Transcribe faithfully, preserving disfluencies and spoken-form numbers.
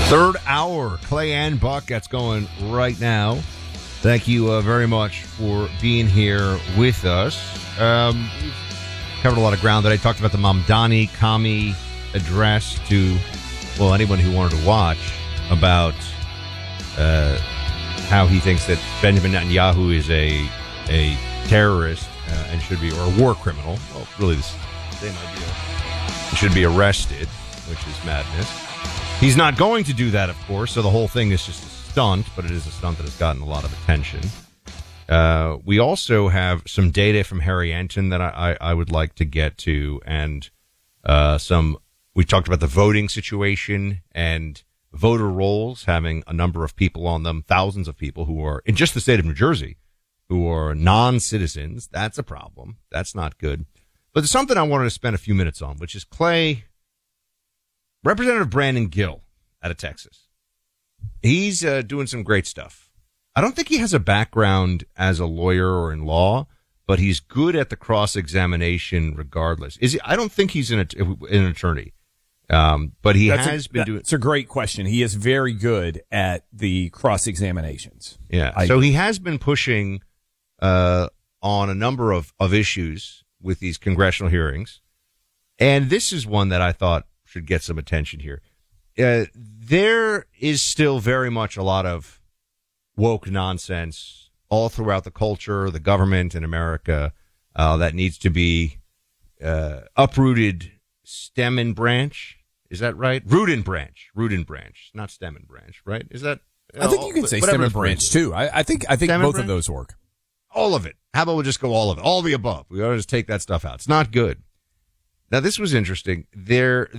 Third hour, Clay and Buck. That's going right now. Thank you uh, very much for being here with us. Um, we've covered a lot of ground that I talked about the Mamdani Kami address to, well, anyone who wanted to watch about uh, how he thinks that Benjamin Netanyahu is a a terrorist uh, and should be, or a war criminal. Well, really the same idea. He should be arrested, which is madness. He's not going to do that, of course, so the whole thing is just a stunt, but it is a stunt that has gotten a lot of attention. Uh, we also have some data from Harry Anton that I, I, I would like to get to, and uh, some, we talked about the voting situation and voter rolls having a number of people on them, thousands of people who are, in just the state of New Jersey, who are non-citizens. That's a problem. That's not good. But there's something I wanted to spend a few minutes on, which is Clay... Representative Brandon Gill out of Texas. He's uh, doing some great stuff. I don't think he has a background as a lawyer or in law, but he's good at the cross-examination regardless. Is he? I don't think he's an, an attorney, um, but he that's has a, been doing. It's a great question. He is very good at the cross-examinations. Yeah, I, so he has been pushing uh, on a number of, of issues with these congressional hearings, and this is one that I thought should get some attention here. Uh, there is still very much a lot of woke nonsense all throughout the culture, the government in America, uh, that needs to be uh, uprooted stem and branch. Is that right? Root and branch. Root and branch. Not stem and branch, right? Is that? I think you can say stem and branch, too. I, I think I think stem both of those work. All of it. How about we just go all of it? All of the above. We ought to just take that stuff out. It's not good. Now, this was interesting. There.